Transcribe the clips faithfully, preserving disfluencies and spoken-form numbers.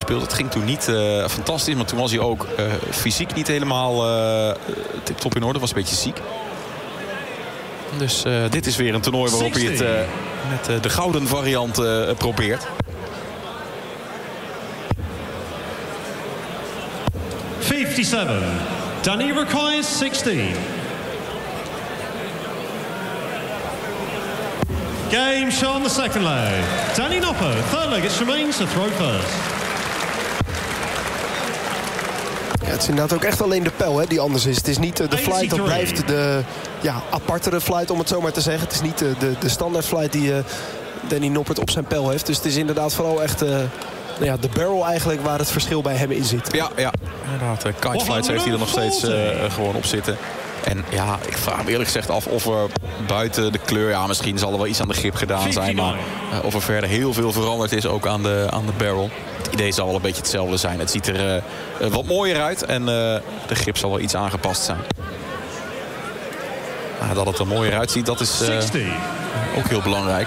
gespeeld. Het ging toen niet uh, fantastisch, maar toen was hij ook uh, fysiek niet helemaal uh, tip-top in orde. Was een beetje ziek. Dus uh, dit is weer een toernooi waarop hij het uh, met uh, de gouden variant uh, probeert. fifty-seven. Danny requires sixteen. Game show on the second leg. Danny Noppert, third leg, it's Jermaine to throw first. Ja, het is inderdaad ook echt alleen de pijl hè, die anders is. Het is niet de flight, dat blijft de ja, apartere flight om het zo maar te zeggen. Het is niet de, de, de standaard flight die uh, Danny Noppert op zijn pijl heeft. Dus het is inderdaad vooral echt uh, nou ja, de barrel eigenlijk waar het verschil bij hem in zit. Ja, ja. inderdaad. Uh, kite flights heeft hij er nog steeds uh, gewoon op zitten. En ja, ik vraag me eerlijk gezegd af of er buiten de kleur... ja, misschien zal er wel iets aan de grip gedaan zijn... maar uh, of er verder heel veel veranderd is ook aan de, aan de barrel. Het idee zal wel een beetje hetzelfde zijn. Het ziet er uh, wat mooier uit en uh, de grip zal wel iets aangepast zijn. Uh, dat het er mooier uitziet, dat is uh, ook heel belangrijk.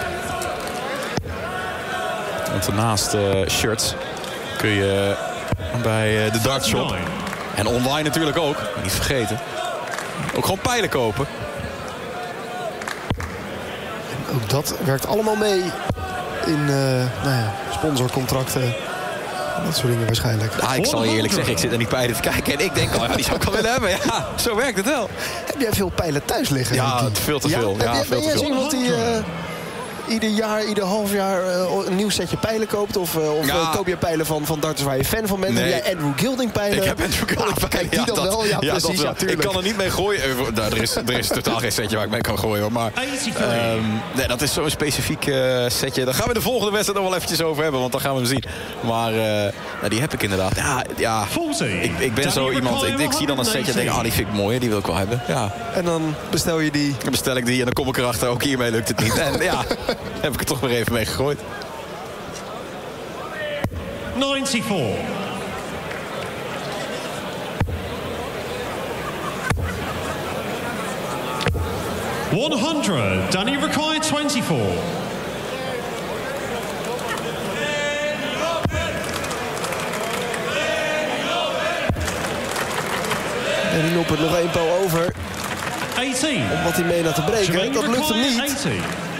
Want naast uh, shirts kun je bij uh, de dartshop... en online natuurlijk ook, niet vergeten... ook gewoon pijlen kopen. En ook dat werkt allemaal mee in uh, nou ja, sponsorcontracten. Dat soort dingen waarschijnlijk. Ja, ik zal je eerlijk zeggen, ik zit naar die pijlen te kijken... en ik denk, oh ja, die zou ik wel willen hebben. Ja, zo werkt het wel. Heb jij veel pijlen thuis liggen? Ja, veel te veel. Ja, ja, ja, veel ben jij te veel. iemand die... Uh, ieder jaar, ieder half jaar uh, een nieuw setje pijlen koopt? Of, uh, of ja. uh, koop je pijlen van, van darters waar je fan van bent? Nee. Heb jij Andrew Gilding pijlen? Ik heb Andrew Gilding pijlen. Kijk, die ja, dan dat, wel? Ja, ja precies. Dat ja, ik kan er niet mee gooien. Nou, er, is, er is totaal geen setje waar ik mee kan gooien. Hoor. Maar um, nee, dat is zo'n specifiek uh, setje. Daar gaan we de volgende wedstrijd nog wel eventjes over hebben. Want dan gaan we hem zien. Maar uh, nou, die heb ik inderdaad. Ja, ja ik, ik ben zo iemand. Ik, ik zie dan een setje en denk, ah, die vind ik mooi. Die wil ik wel hebben. Ja. En dan bestel je die? Dan bestel ik die en dan kom ik erachter. Ook hiermee lukt het niet. En ja, heb ik het toch weer even mee gegooid. ninety-four. one hundred. Danny required twenty-four. Danny Noppert nog één pijl over. eighteen. Om wat hij mee naar te breken. Dat lukt hem niet. eighty.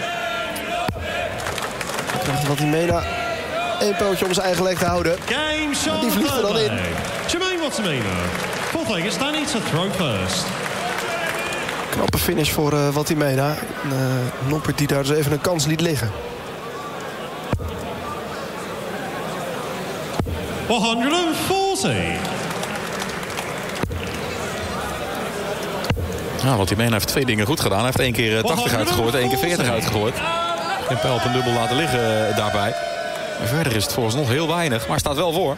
Krijgt wat hij mee naar één pijltje om zijn eigen leg te houden. Game shot. Die vliegt er dan in. Jermaine Wattimena. Fourth leg is Danny to throw first. Knappe finish voor uh, Wattimena. Uh, Noppert die daar dus even een kans liet liggen. one forty. Nou, Wattimena heeft twee dingen goed gedaan. Hij heeft één keer tachtig uitgegooid, één keer veertig uitgegooid. Geen pijl op een dubbel laten liggen uh, daarbij. En verder is het vooralsnog heel weinig, maar staat wel voor.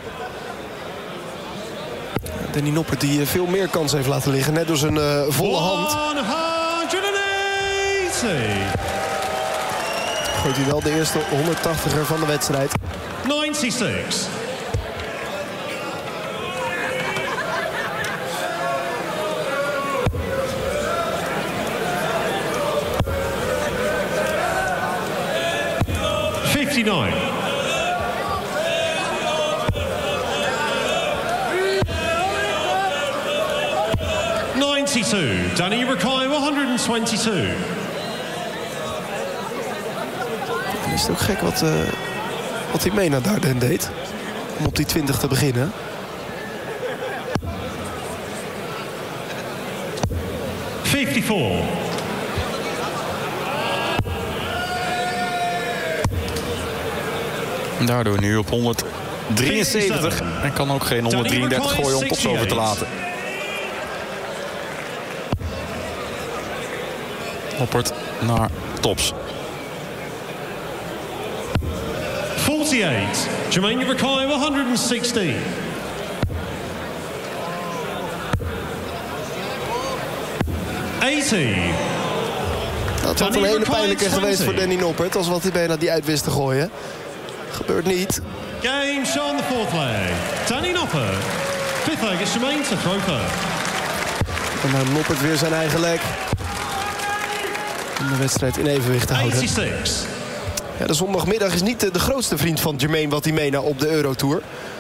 Danny Noppert die veel meer kans heeft laten liggen. Net door zijn uh, volle hand. honderdtachtig. Gooit hij wel de eerste honderdtachtiger van de wedstrijd. ninety-six. fifty-nine. ninety-two. Danny Rakai, one twenty-two. En is het ook gek wat, uh, wat hij mee naar Dardenne deed. Om op die twintig te beginnen. fifty-four. Daardoor nu op honderddrieënzeventig. En kan ook geen honderddrieëndertig gooien om tops over te laten. Noppert naar tops. forty-eight. Jermaine Rakai, one sixteen. eighty. Dat had een hele pijnlijke geweest voor Danny Noppert. Als wat hij bijna die uit wist te gooien. Gebeurt niet. Game show on the fourth leg. Danny Noppert. Fifth leg is Jermaine to throw first. En dan Noppert weer zijn eigen leg. Om de wedstrijd in evenwicht te houden. eenenzestig. Ja, de zondagmiddag is niet de, de grootste vriend van Jermaine Wattimena op de Eurotour.